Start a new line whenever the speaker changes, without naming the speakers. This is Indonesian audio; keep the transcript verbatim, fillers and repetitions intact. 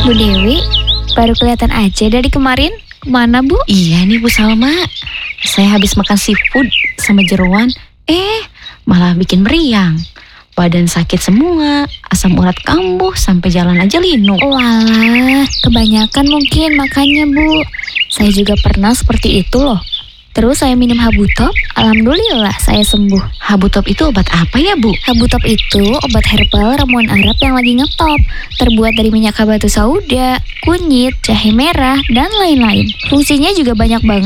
Bu Dewi, baru kelihatan aja dari kemarin. Kemana, Bu?
Iya nih Bu Salma, saya habis makan seafood sama jeroan, eh malah bikin meriang. Badan sakit semua, asam urat kambuh, sampai jalan aja linu.
Walah, kebanyakan mungkin makanya, Bu. Saya juga pernah seperti itu loh. Terus saya minum Habutop, alhamdulillah saya sembuh.
Habutop itu obat apa ya Bu?
Habutop itu obat herbal ramuan Arab yang lagi ngetop. Terbuat dari minyak habatus sauda, kunyit, jahe merah, dan lain-lain. Fungsinya juga banyak banget.